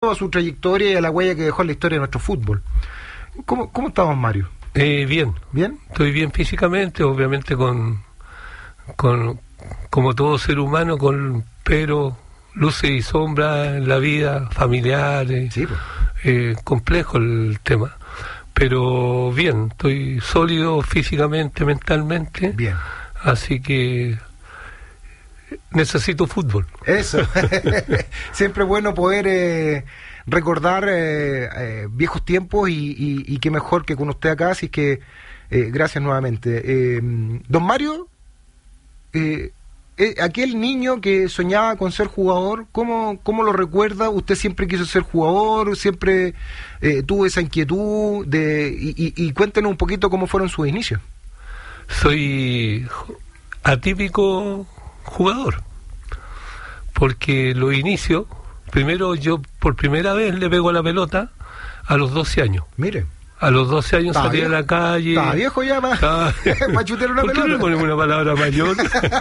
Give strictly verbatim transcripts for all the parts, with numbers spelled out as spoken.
a su trayectoria y a la huella que dejó en la historia de nuestro fútbol. ¿Cómo, cómo estamos, Mario? Eh, bien. ¿Bien? Estoy bien físicamente, obviamente con, con como todo ser humano, con pero luces y sombras en la vida, familiares, sí, pues. eh, complejo el tema. Pero bien, estoy sólido físicamente, mentalmente. Bien. Así que necesito fútbol. Eso. Siempre es bueno poder eh, recordar eh, eh, viejos tiempos y, y, y qué mejor que con usted acá, así que eh, gracias nuevamente. Eh, don Mario, eh, eh, aquel niño que soñaba con ser jugador, ¿cómo, cómo lo recuerda? ¿Usted siempre quiso ser jugador? ¿Siempre eh, tuvo esa inquietud? De, y, y, y cuéntenos un poquito cómo fueron sus inicios. Soy atípico jugador, porque lo inicio, primero yo por primera vez le pego a la pelota a los doce años. Mire. A los doce años salí a la calle. Estaba viejo ya, para chutear una ¿Por pelota? qué no le ponemos una palabra mayor?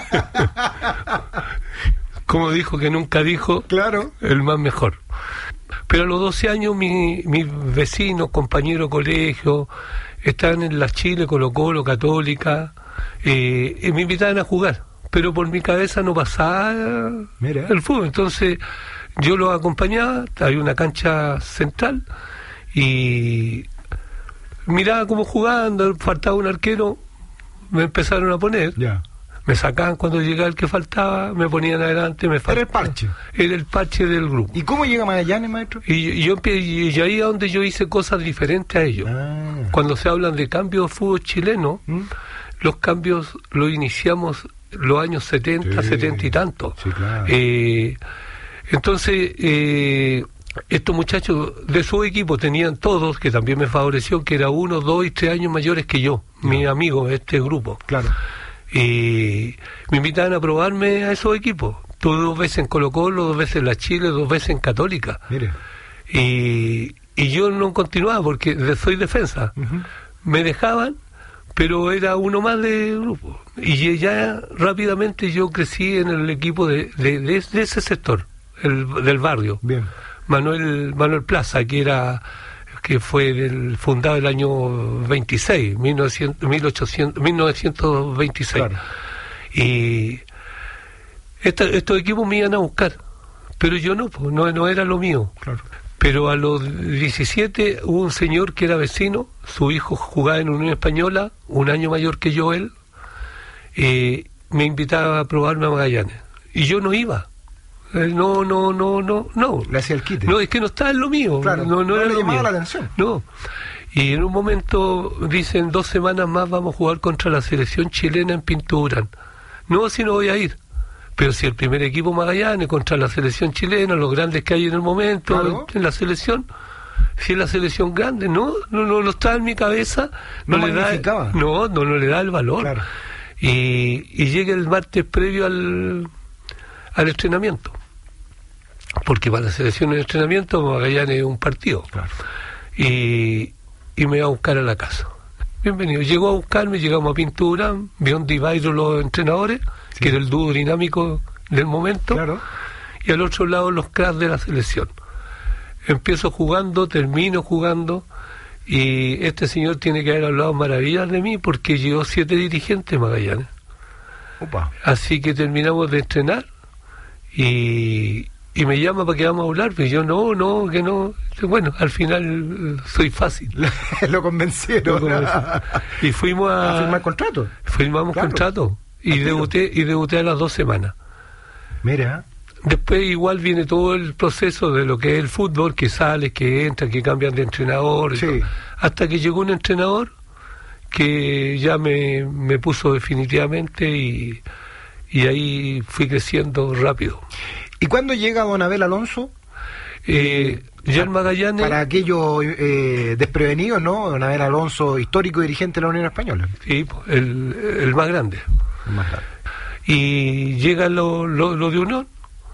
Como dijo que nunca dijo, claro, el más mejor. Pero a los doce años mis mi vecinos, compañeros de colegio, estaban en la Chile, Colo Colo, Católica, eh, y me invitaban a jugar. Pero por mi cabeza no pasaba Mira. el fútbol. Entonces yo los acompañaba, había una cancha central, y miraba cómo jugaban, faltaba un arquero, me empezaron a poner. Ya. Me sacaban cuando llegaba el que faltaba, me ponían adelante, me faltaba. Era el parche. Era el parche del grupo. ¿Y cómo llega Magallanes, maestro? Y, y yo y, y ahí es donde yo hice cosas diferentes a ellos. Ah. Cuando se hablan de cambios de fútbol chileno, ¿Mm? los cambios los iniciamos los años setenta, sí, setenta y tanto. Sí, claro. Eh, entonces, eh, estos muchachos de su equipo tenían todos, que también me favoreció, que era uno, dos y tres años mayores que yo, no. mis amigos de este grupo. Claro. Y me invitaban a probarme a esos equipos. Tuve dos veces en Colo Colo, dos veces en la Chile, dos veces en Católica. Mire. Y, y yo no continuaba porque soy defensa. Uh-huh. Me dejaban, pero era uno más del grupo. Y ya rápidamente yo crecí en el equipo de, de, de, de ese sector, el, del barrio. Bien. Manuel Manuel Plaza, que era que fue del, fundado el año veintiséis, mil novecientos, mil ochocientos, mil novecientos veintiséis. Claro. Y esta, estos equipos me iban a buscar, pero yo no, pues, no, no era lo mío. Claro. Pero a los diecisiete hubo un señor que era vecino, su hijo jugaba en Unión Española, un año mayor que yo él, eh, me invitaba a probarme a Magallanes. Y yo no iba. No, no, no, no, no. Le hacía el quite. No, es que no estaba en lo mío. Claro, no, no, no era le lo llamaba mío. la atención. No. Y en un momento dicen, dos semanas más vamos a jugar contra la selección chilena en Pinturán. No, si no voy a ir. Pero si el primer equipo Magallanes contra la selección chilena, los grandes que hay en el momento, claro, en, en la selección, si es la selección grande, no, no, no, no está en mi cabeza, no, no le da, no, no, no le da el valor. Claro. Y, y llega el martes previo al, al entrenamiento. Porque para la selección en entrenamiento Magallanes es un partido. Claro. Y, y me va a buscar a la casa. Bienvenido. Llegó a buscarme, llegamos a Pintura, Bion Divairo los entrenadores, sí, que era el dúo dinámico del momento, claro, y al otro lado los cracks de la selección. Empiezo jugando, termino jugando, y este señor tiene que haber hablado maravillas de mí porque llegó siete dirigentes Magallanes. Opa. Así que terminamos de entrenar y... y me llama para que vamos a hablar, pero yo no, no, que no. Bueno, al final soy fácil. Lo convencieron. Lo convencí. Y fuimos a... ¿A firmar contrato? Firmamos claro. contrato. Y debuté, y debuté a las dos semanas. Mira. Después igual viene todo el proceso de lo que es el fútbol, que sale, que entra, que cambian de entrenador. Sí. Hasta que llegó un entrenador que ya me, me puso definitivamente y, y ahí fui creciendo rápido. ¿Y cuándo llega don Abel Alonso? Eh, ya en Magallanes... Para aquellos eh, desprevenidos, ¿no? Don Abel Alonso, histórico dirigente de la Unión Española. Sí, el, el más grande. El más grande. Y llega lo, lo, lo de Unión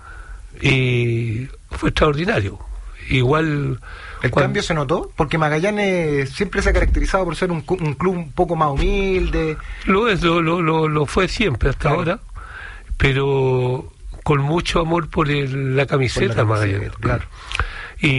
y fue extraordinario. Igual... ¿El cuando... cambio se notó? Porque Magallanes siempre se ha caracterizado por ser un, un club un poco más humilde. Lo es, lo, lo, lo, lo fue siempre hasta claro. ahora, pero... con mucho amor por el, la camiseta, por la Magallanes. Claro.